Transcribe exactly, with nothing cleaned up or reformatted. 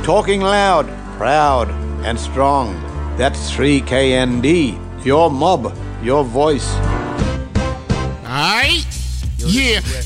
talking loud, proud, and strong. That's three K N D. Your mob, your voice. Alright? Yeah,